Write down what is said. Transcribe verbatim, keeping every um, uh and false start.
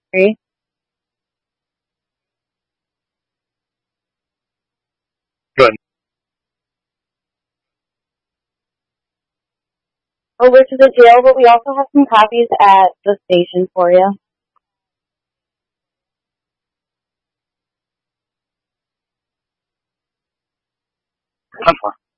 Three. Good. Over to the jail, but we also have some copies at the station for you. I'm fine.